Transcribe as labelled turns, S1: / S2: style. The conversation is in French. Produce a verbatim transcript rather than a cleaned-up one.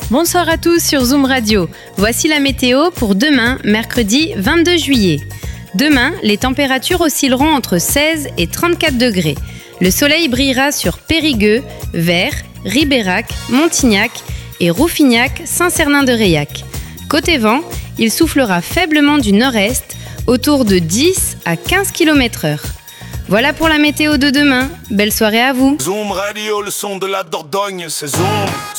S1: Bonsoir à tous sur Zoom Radio. Voici la météo pour demain, mercredi vingt-deux juillet. Demain, les températures oscilleront entre seize et trente-quatre degrés. Le soleil brillera sur Périgueux, Vers, Ribérac, Montignac et Rouffignac-Saint-Cernin-de-Réac. Côté vent, il soufflera faiblement du nord-est, autour de dix à quinze kilomètres heure. Voilà pour la météo de demain. Belle soirée à vous.
S2: Zoom Radio, le son de la Dordogne, c'est Zoom.